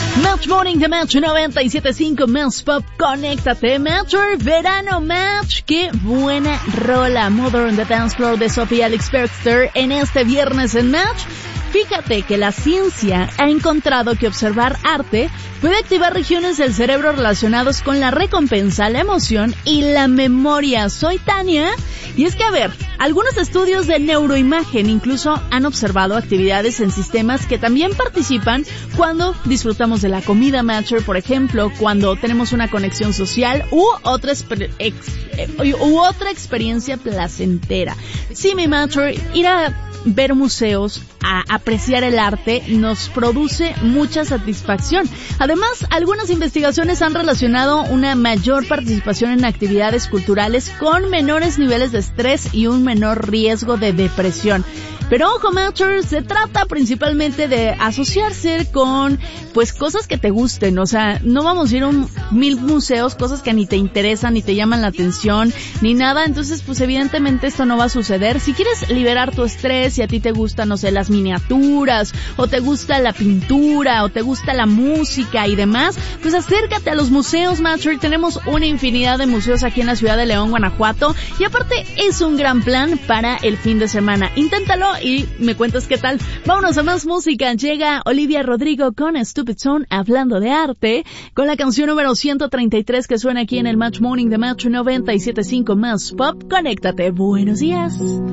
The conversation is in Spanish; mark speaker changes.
Speaker 1: Match Morning de Match 97.5 Más Pop, conéctate. Match Verano Match, qué buena rola. Mother on the Dance Floor de Sophie Alex Bergster en este viernes en Match. Fíjate que la ciencia ha encontrado que observar arte puede activar regiones del cerebro relacionados con la recompensa, la emoción y la memoria. Soy Tania, y es que algunos estudios de neuroimagen incluso han observado actividades en sistemas que también participan cuando disfrutamos de la comida. Matcher, por ejemplo, cuando tenemos una conexión social u otra experiencia placentera. Sí, mi Matcher, ir a ver museos, a apreciar el arte, nos produce mucha satisfacción. Además, algunas investigaciones han relacionado una mayor participación en actividades culturales con menores niveles de estrés y un menor riesgo de depresión. Pero ojo, Matcher, se trata principalmente de asociarse con, pues, cosas que te gusten. O sea, no vamos a ir a 1000 museos, cosas que ni te interesan, ni te llaman la atención, ni nada. Entonces, pues, evidentemente esto no va a suceder. Si quieres liberar tu estrés, si a ti te gustan, no sé, las miniaturas, o te gusta la pintura, o te gusta la música y demás, pues acércate a los museos, Matcher. Tenemos una infinidad de museos aquí en la ciudad de León, Guanajuato, y aparte es un gran plan para el fin de semana. Inténtalo y me cuentas qué tal. Vámonos a más música. Llega Olivia Rodrigo con Stupid Song, hablando de arte, con la canción número 133 que suena aquí en el Match Morning de Match 97.5 Más Pop. Conéctate. Buenos días.